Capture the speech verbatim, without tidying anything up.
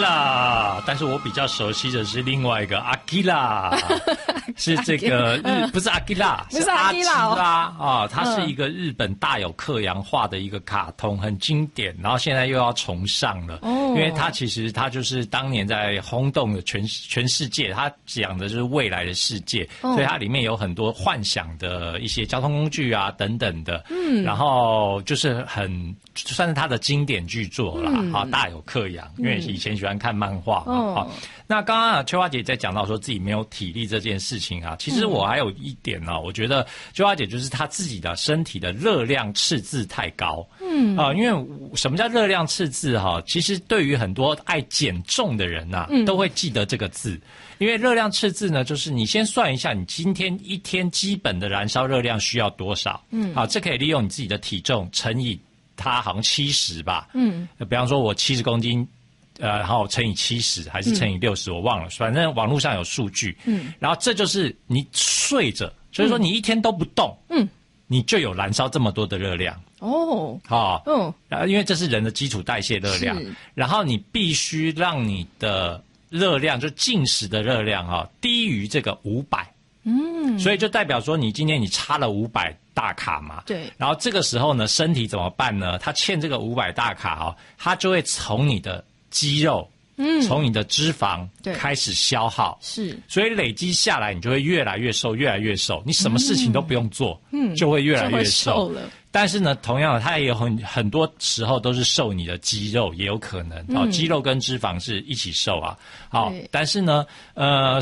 Angela， 但是我比较熟悉的是另外一个 Akira， 是这个日不是 Akira， 不是阿基 Akira 拉啊，它是一个日本大有克洋画的一个卡通，很经典，然后现在又要重上了， 哦， 因为它其实它就是当年在轰动了全全世界，它讲的就是未来的世界， 哦， 所以它里面有很多幻想的一些交通工具啊等等的，嗯，然后就是很算是它的经典巨作啦，嗯，啊，大有克洋，因为以前喜欢看漫画嘛， 哦， 啊，那刚刚啊秋花姐在讲到说自己没有体力这件事情啊，其实我还有一点呢，啊，我觉得秋花姐就是她自己的身体的热量赤字太高，嗯啊，因为什么叫热量赤字哈，啊？其实对于很多爱减重的人呐，啊嗯，都会记得这个字。因为热量赤字呢，就是你先算一下，你今天一天基本的燃烧热量需要多少？嗯，好，这可以利用你自己的体重乘以它好像七十吧。嗯，比方说我七十公斤，呃，然后乘以七十还是乘以六十，我忘了，反正网络上有数据。嗯，然后这就是你睡着，所以说你一天都不动，嗯，你就有燃烧这么多的热量。哦，好，嗯，然后因为这是人的基础代谢热量，然后你必须让你的热量就进食的热量哈，低于这个五百，嗯，所以就代表说你今天你差了五百大卡嘛， 对， 然后这个时候呢，身体怎么办呢？它欠这个五百大卡哦，它就会从你的肌肉，嗯，从你的脂肪开始消耗，是，所以累积下来，你就会越来越瘦，越来越瘦，你什么事情都不用做，嗯，就会越来越瘦，瘦了。但是呢，同样的，它也有很很多时候都是瘦你的肌肉，也有可能，嗯，哦，肌肉跟脂肪是一起瘦啊，好，但是呢，呃。